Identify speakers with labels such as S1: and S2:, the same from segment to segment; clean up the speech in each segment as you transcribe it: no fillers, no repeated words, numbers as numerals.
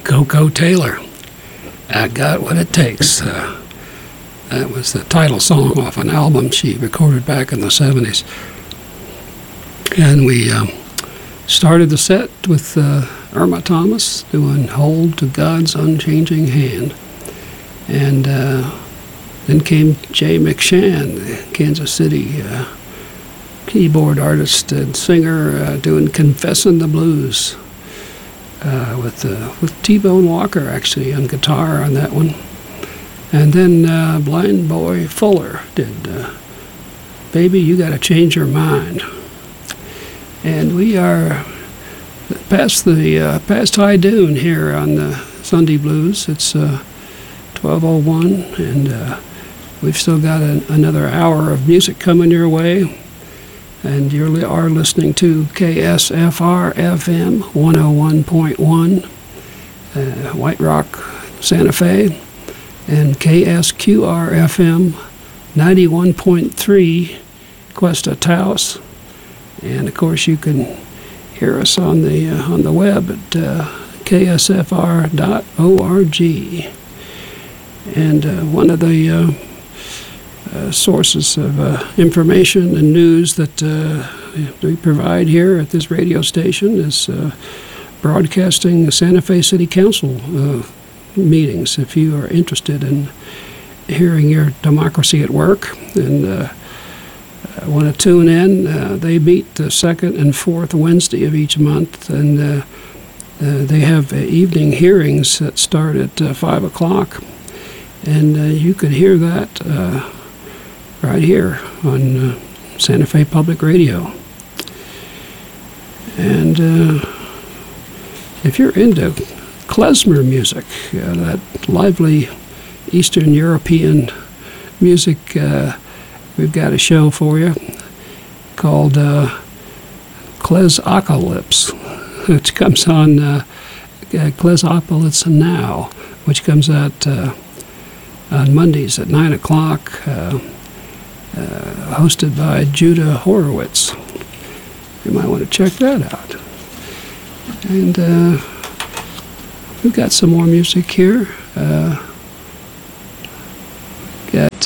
S1: Coco Taylor. I Got What It Takes. That was the title song off an album she recorded back in the 70s. And we started the set with Irma Thomas doing Hold to God's Unchanging Hand. And then came Jay McShann, the Kansas City keyboard artist and singer, doing Confessin' the Blues with T-Bone Walker, actually, on guitar on that one. And then Blind Boy Fuller did Baby, You Gotta Change Your Mind. And we are past High Noon here on the Sunday Blues. It's 12:01, and we've still got another hour of music coming your way. And you are listening to KSFR FM 101.1, White Rock, Santa Fe, and KSQR FM 91.3, Cuesta Taos. And of course, you can hear us on the web at ksfr.org. And one of the sources of information and news that we provide here at this radio station is broadcasting the Santa Fe City Council meetings. If you are interested in hearing your democracy at work and want to tune in, they meet the second and fourth Wednesday of each month, and they have evening hearings that start at 5 o'clock. And you could hear that right here on Santa Fe Public Radio. And if you're into klezmer music, that lively Eastern European music, we've got a show for you called Klezocalypse, which comes on Klezocalypse Now, which comes out on Mondays at 9 o'clock, hosted by Judah Horowitz. You might want to check that out. And we've got some more music here.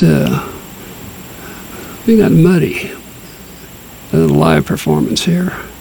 S1: We got Muddy, a live performance here.